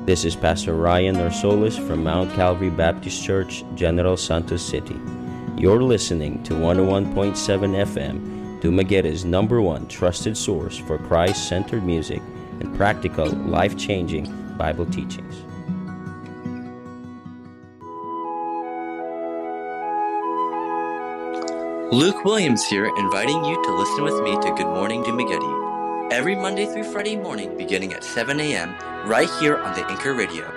This is Pastor Ryan Narsolis from Mount Calvary Baptist Church, General Santos City. You're listening to 101.7 FM, Dumagueta's #1 trusted source for Christ-centered music and practical, life-changing Bible teachings. Luke Williams here, inviting you to listen with me to Good Morning Dumaguete, every Monday through Friday morning beginning at 7 a.m. right here on the Anchor Radio.